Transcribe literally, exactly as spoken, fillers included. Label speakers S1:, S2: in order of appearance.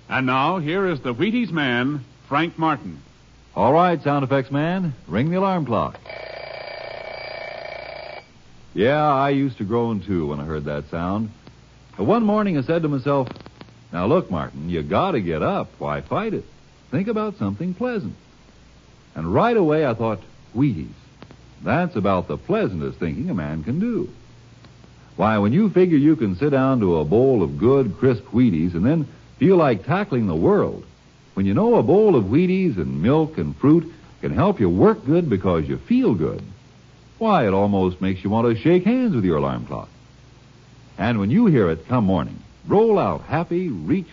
S1: And now, here is the Wheaties man, Frank Martin.
S2: All right, sound effects man, ring the alarm clock. Yeah, I used to groan, too, when I heard that sound. But one morning I said to myself, now look, Martin, you gotta get up. Why fight it? Think about something pleasant. And right away I thought, Wheaties. That's about the pleasantest thinking a man can do. Why, when you figure you can sit down to a bowl of good, crisp Wheaties and then feel like tackling the world, when you know a bowl of Wheaties and milk and fruit can help you work good because you feel good, why, it almost makes you want to shake hands with your alarm clock. And when you hear it come morning, roll out happy, reach